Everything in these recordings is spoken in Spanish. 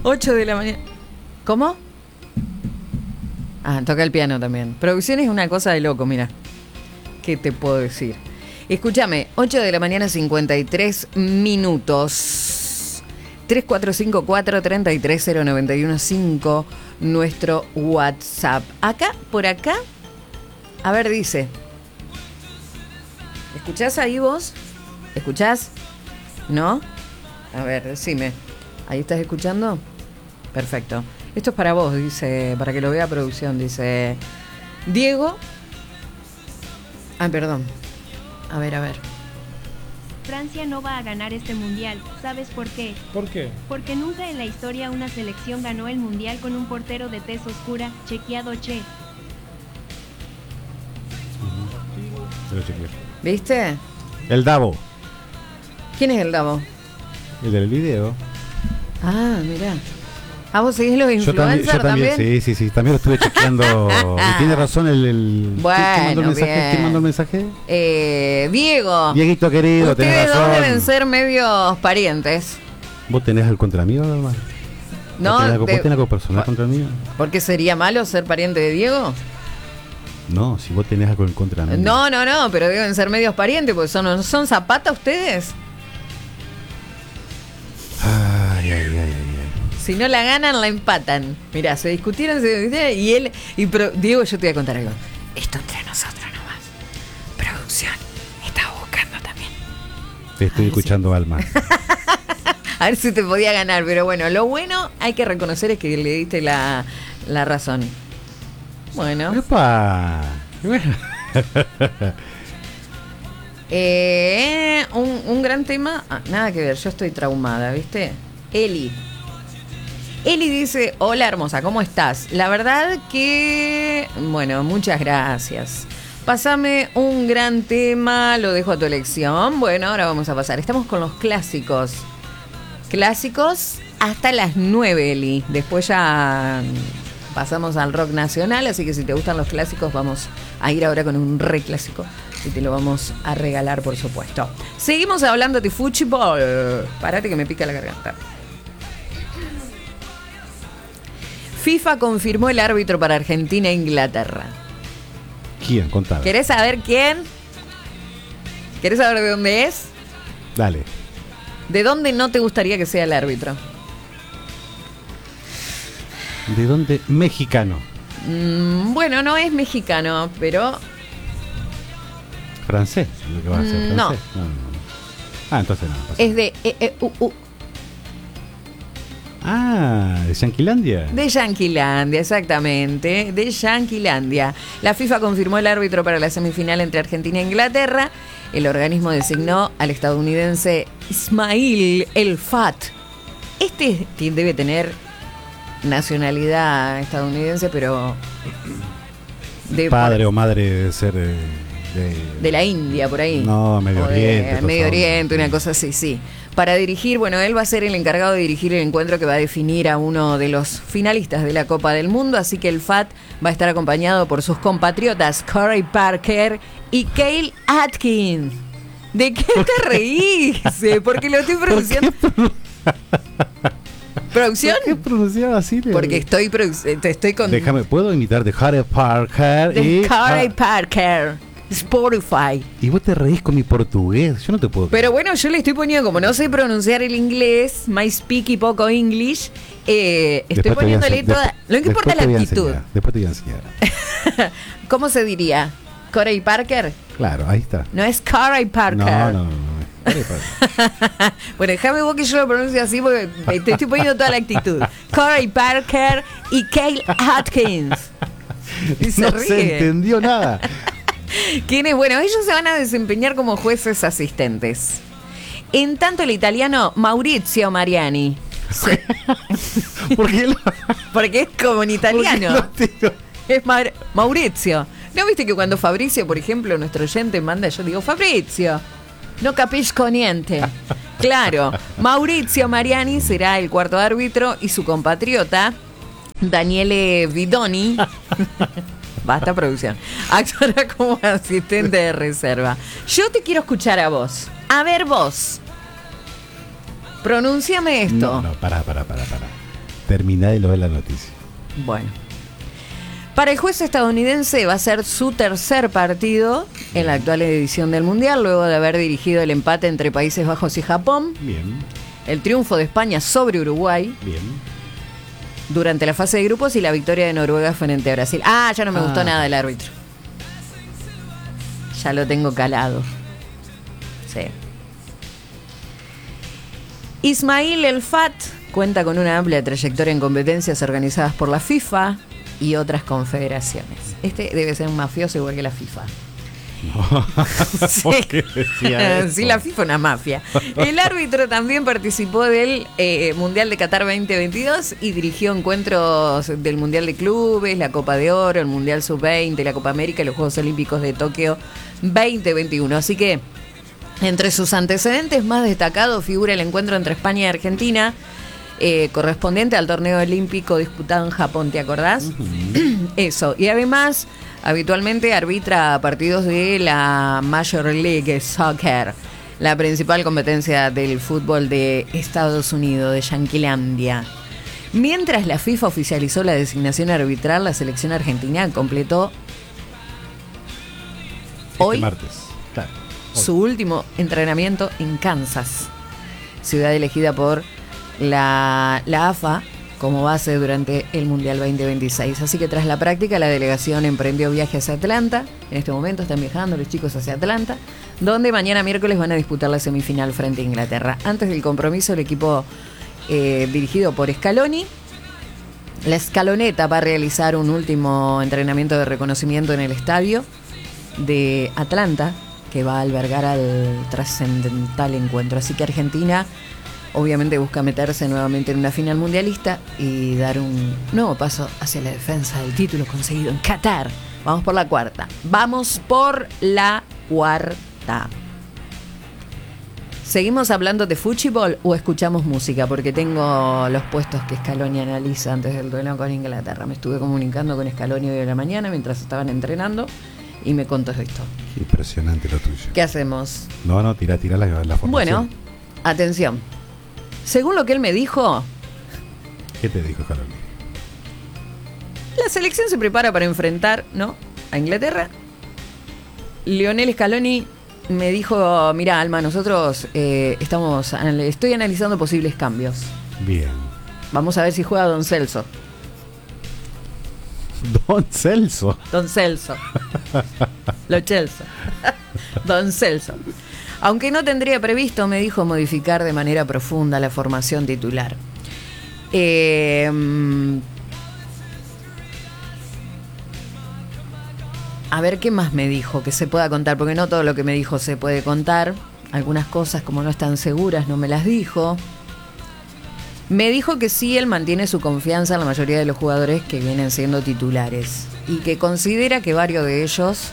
8 de la mañana. ¿Cómo? Ah, toca el piano también. Producción es una cosa de loco, mira. ¿Qué te puedo decir? Escúchame, 8 de la mañana, 53 minutos. 3454-330915, nuestro WhatsApp. Acá, por acá, a ver, dice. ¿Escuchás ahí vos? ¿Escuchás? ¿No? A ver, decime. ¿Ahí estás escuchando? Perfecto. Esto es para vos, dice, para que lo vea producción, dice Diego. Ah, perdón. A ver. Francia no va a ganar este mundial. ¿Sabes por qué? ¿Por qué? Porque nunca en la historia una selección ganó el mundial con un portero de tez oscura. Chequeado, che. Se lo chequeé. ¿Viste? El Davo, ¿Quién es el Davo? el del video. Ah, mirá. ¿Ah, vos seguís los Yo influencers también? Sí, también lo estuve chequeando. Y tiene razón el Bueno, ¿quién mandó el mensaje? bien. ¿Quién mandó el mensaje? Diego. Dieguito querido, tenés Ustedes dos razón. deben ser medios parientes. ¿Vos tenés algo contra mí, hermano? No, ¿Vos tenés algo personal contra mí? ¿por qué sería malo ser pariente de Diego? No, si vos tenés algo en contra mí. No, pero deben ser medios parientes, porque son Zapata ustedes. Ay. Si no la ganan, la empatan. Mirá, se discutieron Diego, yo te voy a contar algo. Esto entre nosotros nomás. Producción está buscando también. Te estoy escuchando, Alma. A ver si te podía ganar, pero bueno, lo bueno hay que reconocer es que le diste la razón. Bueno. ¡Epa! Un gran tema. Nada que ver, yo estoy traumada, ¿viste? Eli dice, hola hermosa, ¿cómo estás? La verdad que, bueno, muchas gracias. Pásame un gran tema, lo dejo a tu elección. Bueno, ahora vamos a pasar. Estamos con los clásicos. Clásicos hasta las 9, Eli. Después ya pasamos al rock nacional, así que si te gustan los clásicos, vamos a ir ahora con un re clásico y te lo vamos a regalar, por supuesto. Seguimos hablando de fútbol. Parate que me pica la garganta. FIFA confirmó el árbitro para Argentina e Inglaterra. ¿Quién? Contame. ¿Querés saber quién? ¿Querés saber de dónde es? Dale. ¿De dónde no te gustaría que sea el árbitro? ¿De dónde? Mexicano. Bueno, no es mexicano, pero... ¿Francés? ¿Lo que va a ser francés? No. No. Ah, entonces no. Es de... ¿De Yanquilandia? De Yanquilandia, exactamente, de Yanquilandia. La FIFA confirmó el árbitro para la semifinal entre Argentina e Inglaterra. El organismo designó al estadounidense Ismail El Fat. Este debe tener nacionalidad estadounidense, pero... Padre o madre de ser... de la India, por ahí. No, Medio Oriente. Medio Oriente, una cosa así, sí. Para dirigir, bueno, él va a ser el encargado de dirigir el encuentro que va a definir a uno de los finalistas de la Copa del Mundo, así que el FAT va a estar acompañado por sus compatriotas Corey Parker y Cale Atkins. ¿De qué te reís? Porque lo estoy pronunciando. ¿Producción? ¿Por qué pronunciaba así? Porque te estoy con... Déjame, ¿puedo imitar de Corey Parker? De Corey Parker. Spotify. Y vos te reís con mi portugués. Yo no te puedo... Pero bueno, yo le estoy poniendo, como no sé pronunciar el inglés, my speak y poco English, estoy poniéndole toda... Lo que importa es la actitud. Después te voy a enseñar. ¿Cómo se diría? ¿Corey Parker? Claro, ahí está. No es Corey Parker. No. Corey Parker. Bueno, déjame vos que yo lo pronuncie así porque te estoy poniendo toda la actitud. Corey Parker y Cale Atkins. Y no se entendió nada. ¿Quiénes? Bueno, ellos se van a desempeñar como jueces asistentes. En tanto, el italiano Maurizio Mariani. Porque es como en italiano. Es Maurizio. ¿No viste que cuando Fabricio, por ejemplo, nuestro oyente manda, yo digo, Fabricio, no capisco niente? Claro, Maurizio Mariani será el cuarto árbitro y su compatriota, Daniele Vidoni, basta producción, actuará como asistente de reserva. Yo te quiero escuchar a vos. A ver vos, pronúnciame esto. No, pará. terminá y lo de la noticia. Bueno. Para el juez estadounidense va a ser su tercer partido en la actual edición del Mundial, luego de haber dirigido el empate entre Países Bajos y Japón, Bien, el triunfo de España sobre Uruguay bien. durante la fase de grupos y la victoria de Noruega frente a Brasil. Ya no me gustó nada el árbitro. Ya lo tengo calado. Sí. Ismail El Fat cuenta con una amplia trayectoria en competencias organizadas por la FIFA y otras confederaciones. Este debe ser un mafioso igual que la FIFA. ¿Por qué decía eso? Sí, la FIFA es una mafia. El árbitro también participó del Mundial de Qatar 2022 y dirigió encuentros del Mundial de Clubes, la Copa de Oro, el Mundial Sub-20, la Copa América y los Juegos Olímpicos de Tokio 2021. Así que entre sus antecedentes más destacados figura el encuentro entre España y Argentina, correspondiente al torneo olímpico disputado en Japón, ¿te acordás? Eso. Y además, habitualmente arbitra partidos de la Major League Soccer, la principal competencia del fútbol de Estados Unidos, de Yanquilandia. Mientras la FIFA oficializó la designación arbitral, la selección argentina completó hoy martes. Claro. su último entrenamiento en Kansas, ciudad elegida por la AFA como base durante el Mundial 2026. Así que tras la práctica, la delegación emprendió viaje hacia Atlanta. En este momento están viajando los chicos hacia Atlanta, donde mañana miércoles van a disputar la semifinal frente a Inglaterra. Antes del compromiso, el equipo dirigido por Scaloni, la Scaloneta, va a realizar un último entrenamiento de reconocimiento en el estadio de Atlanta, que va a albergar al trascendental encuentro. Así que Argentina obviamente busca meterse nuevamente en una final mundialista y dar un nuevo paso hacia la defensa del título conseguido en Qatar. Vamos por la cuarta. Vamos por la cuarta. ¿Seguimos hablando de fútbol o escuchamos música? Porque tengo los puestos que Scaloni analiza antes del duelo con Inglaterra. Me estuve comunicando con Scaloni hoy de la mañana mientras estaban entrenando y me contó esto. Qué impresionante lo tuyo. ¿Qué hacemos? No, tira la formación. Bueno, atención. Según lo que él me dijo, ¿Qué te dijo Scaloni? la selección se prepara para enfrentar, ¿no?, a Inglaterra. Lionel Scaloni me dijo: mira, Alma, nosotros estoy analizando posibles cambios. Bien. Vamos a ver si juega Don Celso. Don Celso. Don Celso. Lo Celso. Don Celso. Aunque no tendría previsto, me dijo, modificar de manera profunda la formación titular. A ver, ¿qué más me dijo que se pueda contar? Porque no todo lo que me dijo se puede contar. Algunas cosas, como no están seguras, no me las dijo. Me dijo que sí, él mantiene su confianza en la mayoría de los jugadores que vienen siendo titulares y que considera que varios de ellos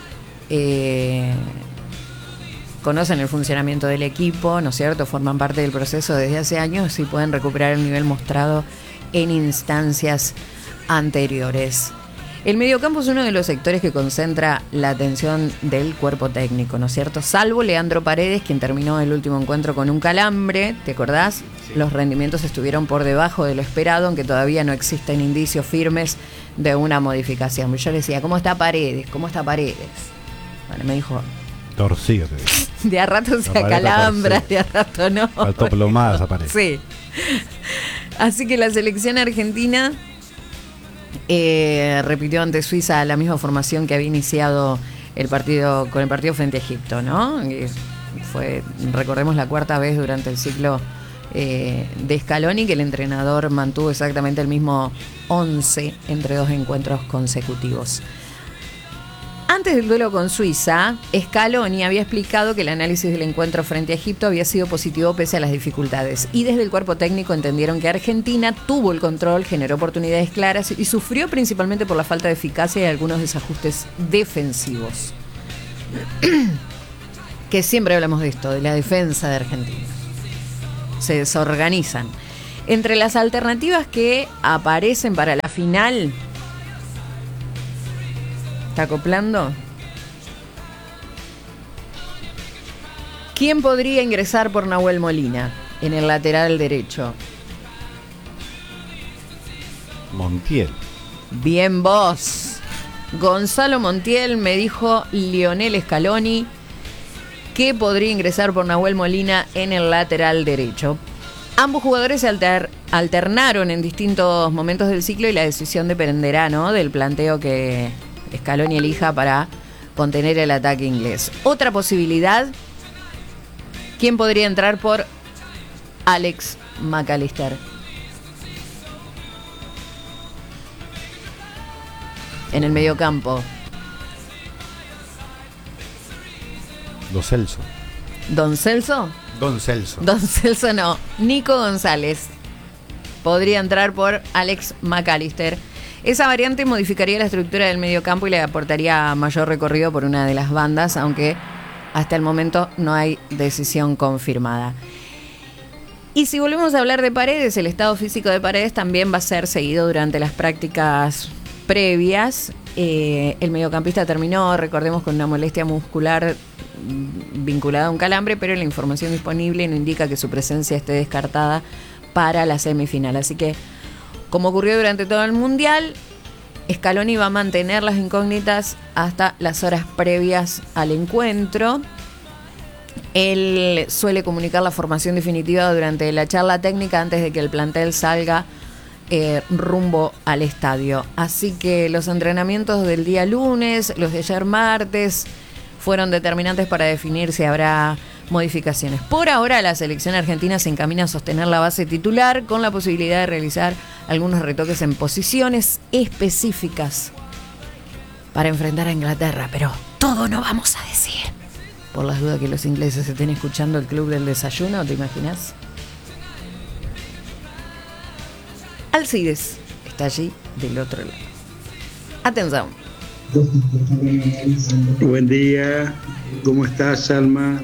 conocen el funcionamiento del equipo, ¿no es cierto? Forman parte del proceso desde hace años y pueden recuperar el nivel mostrado en instancias anteriores. El mediocampo es uno de los sectores que concentra la atención del cuerpo técnico, ¿no es cierto? Salvo Leandro Paredes, quien terminó el último encuentro con un calambre, ¿te acordás? Sí. Los rendimientos estuvieron por debajo de lo esperado, aunque todavía no existen indicios firmes de una modificación. Yo le decía, ¿cómo está Paredes? ¿Cómo está Paredes? Bueno, me dijo... Torcido. De a rato se acalambra, de a rato no. Faltó plomadas, aparece. Sí. Así que la selección argentina repitió ante Suiza la misma formación que había iniciado el partido con el partido frente a Egipto, ¿no? Y fue, recordemos, la cuarta vez durante el ciclo de Scaloni que el entrenador mantuvo exactamente el mismo 11 entre dos encuentros consecutivos. Antes del duelo con Suiza, Scaloni había explicado que el análisis del encuentro frente a Egipto había sido positivo pese a las dificultades. Y desde el cuerpo técnico entendieron que Argentina tuvo el control, generó oportunidades claras y sufrió principalmente por la falta de eficacia y algunos desajustes defensivos. Que siempre hablamos de esto, de la defensa de Argentina. Se desorganizan. Entre las alternativas que aparecen para la final... ¿Está acoplando? ¿Quién podría ingresar por Nahuel Molina en el lateral derecho? Montiel. Bien vos. Gonzalo Montiel, me dijo Lionel Scaloni que podría ingresar por Nahuel Molina en el lateral derecho. Ambos jugadores se alternaron en distintos momentos del ciclo y la decisión dependerá, ¿no?, del planteo que Scaloni elija para contener el ataque inglés. Otra posibilidad, ¿quién podría entrar por Alex McAllister? En el mediocampo. Don Celso. ¿Don Celso? Don Celso. Don Celso no. Nico González podría entrar por Alex McAllister. Esa variante modificaría la estructura del mediocampo y le aportaría mayor recorrido por una de las bandas, aunque hasta el momento no hay decisión confirmada. Y si volvemos a hablar de Paredes, el estado físico de Paredes también va a ser seguido durante las prácticas previas. El mediocampista terminó, recordemos, con una molestia muscular vinculada a un calambre, pero la información disponible no indica que su presencia esté descartada para la semifinal. Así que, como ocurrió durante todo el Mundial, Scaloni va a mantener las incógnitas hasta las horas previas al encuentro. Él suele comunicar la formación definitiva durante la charla técnica antes de que el plantel salga rumbo al estadio. Así que los entrenamientos del día lunes, los de ayer martes, fueron determinantes para definir si habrá modificaciones. Por ahora, la selección argentina se encamina a sostener la base titular con la posibilidad de realizar algunos retoques en posiciones específicas para enfrentar a Inglaterra, pero todo no vamos a decir. Por las dudas que los ingleses estén escuchando el club del desayuno, ¿te imaginas? Alcides está allí del otro lado. Atención. Buen día, ¿cómo estás, Alma?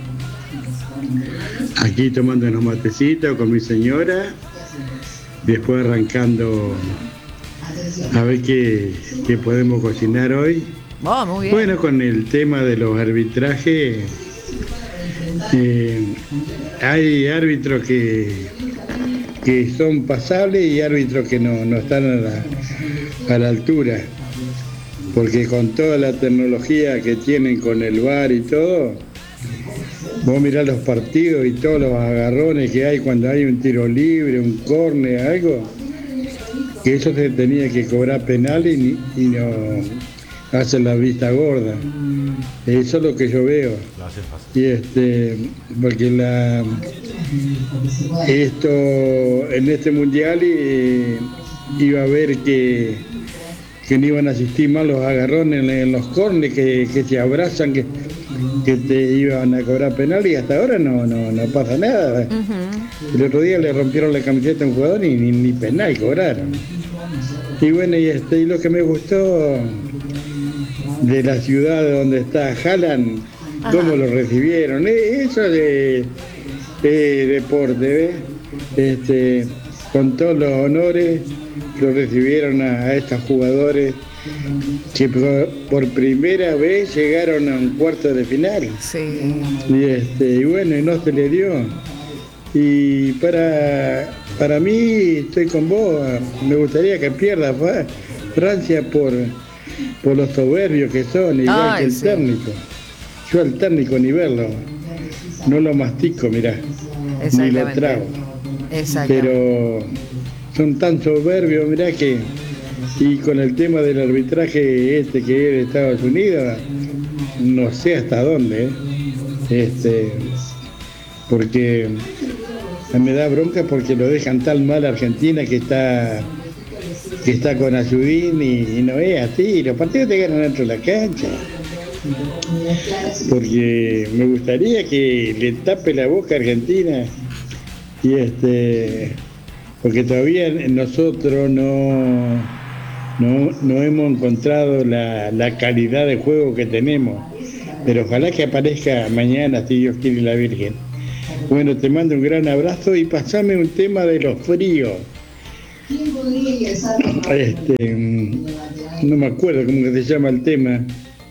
Aquí tomando unos matecitos con mi señora, después arrancando a ver qué podemos cocinar hoy. Oh, muy bien. Bueno, con el tema de los arbitrajes, hay árbitros que son pasables y árbitros que no están a la altura, porque con toda la tecnología que tienen con el VAR y todo, vos mirás los partidos y todos los agarrones que hay cuando hay un tiro libre, un córner, algo, que eso se tenía que cobrar penal y no hacen la vista gorda. Eso es lo que yo veo. Y porque en este mundial iba a ver que no iban a asistir más los agarrones en los córneres, que se abrazan, que te iban a cobrar penal, y hasta ahora no pasa nada. Uh-huh. El otro día le rompieron la camiseta a un jugador y ni penal cobraron. Y bueno, y lo que me gustó de la ciudad donde está Haaland, cómo lo recibieron. Eso es deporte, ¿ves? Con todos los honores lo recibieron a estos jugadores que por primera vez llegaron a un cuarto de final. Sí. Y bueno, y no se le dio. Y para mí, estoy con vos, me gustaría que pierda Francia por los soberbios que son, igual que el técnico. Yo al técnico ni verlo, no lo mastico, mirá, ni lo trago. Pero son tan soberbios, mirá, que y con el tema del arbitraje que es de Estados Unidos, no sé hasta dónde, porque me da bronca porque lo dejan tan mal a Argentina que está con Ayudín y no es así. Los partidos te ganan dentro de la cancha. Porque me gustaría que le tape la boca a Argentina y porque todavía nosotros no hemos encontrado la calidad de juego que tenemos, pero ojalá que aparezca mañana, si Dios quiere, la Virgen. Bueno, te mando un gran abrazo y pasame un tema de los fríos. No me acuerdo cómo que se llama el tema.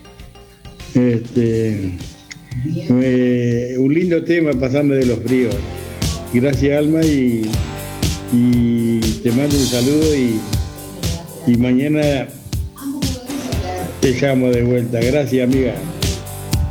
Un lindo tema, pasame de los fríos. Gracias, Alma, y te mando un saludo y mañana te llamo de vuelta. Gracias, amiga.